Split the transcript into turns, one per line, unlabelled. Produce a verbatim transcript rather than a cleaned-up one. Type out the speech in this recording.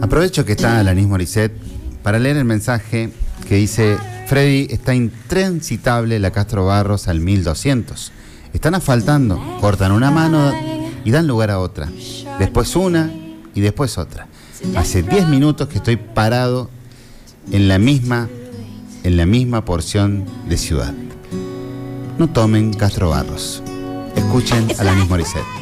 Aprovecho que está Alanis Morissette para leer el mensaje que dice: Freddy, está intransitable la Castro Barros al mil doscientos. Están asfaltando, cortan una mano y dan lugar a otra. Después una y después otra. Hace diez minutos que estoy parado en la misma, en la misma porción de ciudad. No tomen Castro Barros. Escuchen a Alanis Morissette.